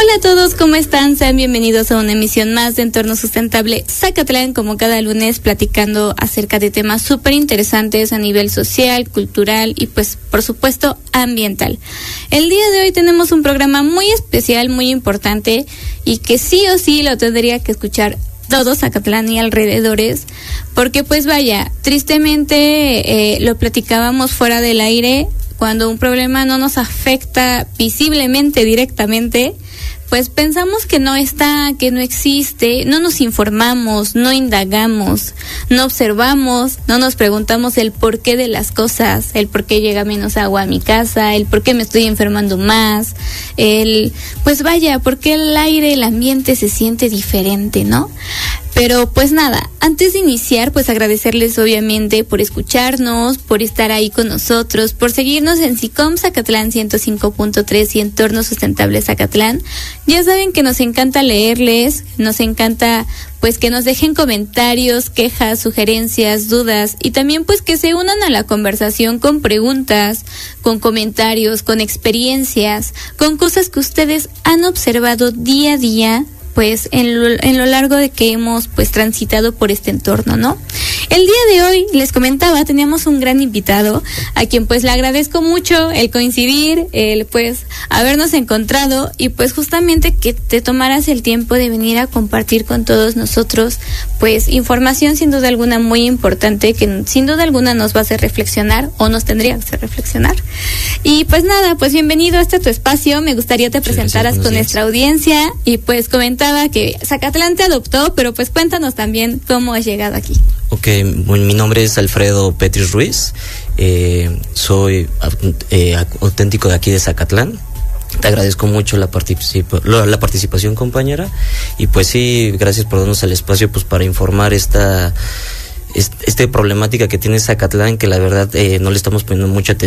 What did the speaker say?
Hola a todos, ¿cómo están? Sean bienvenidos a una emisión más de Entorno Sustentable Zacatlán, como cada lunes platicando acerca de temas súper interesantes a nivel social, cultural y pues por supuesto ambiental. El día de hoy tenemos un programa muy especial, muy importante y que sí o sí lo tendría que escuchar todo Zacatlán y alrededores, porque pues vaya, tristemente lo platicábamos fuera del aire. Cuando un problema no nos afecta visiblemente, directamente, pues pensamos que no está, que no existe, no nos informamos, no indagamos, no observamos, no nos preguntamos el porqué de las cosas, el por qué llega menos agua a mi casa, el por qué me estoy enfermando más, pues vaya, por qué el aire, el ambiente se siente diferente, ¿no? Pero pues nada, antes de iniciar, pues agradecerles obviamente por escucharnos, por estar ahí con nosotros, por seguirnos en SICOM Zacatlán 105.3 y Entorno Sustentable Zacatlán. Ya saben que nos encanta leerles, nos encanta pues que nos dejen comentarios, quejas, sugerencias, dudas y también pues que se unan a la conversación con preguntas, con comentarios, con experiencias, con cosas que ustedes han observado día a día, pues en lo largo de que hemos pues transitado por este entorno, ¿no? El día de hoy, les comentaba, teníamos un gran invitado a quien pues le agradezco mucho el coincidir, el pues habernos encontrado y pues justamente que te tomaras el tiempo de venir a compartir con todos nosotros pues información sin duda alguna muy importante que sin duda alguna nos va a hacer reflexionar o nos tendría que hacer reflexionar. Y pues nada, pues bienvenido a tu espacio, me gustaría te presentaras con nuestra audiencia y pues comentar que Zacatlán te adoptó, pero pues cuéntanos también cómo has llegado aquí. Ok, mi nombre es Alfredo Petris Ruiz, soy auténtico de aquí de Zacatlán. Te agradezco mucho la participación, compañera, y pues sí, gracias por darnos el espacio pues para informar esta problemática que tiene Zacatlán, que la verdad no le estamos poniendo mucha atención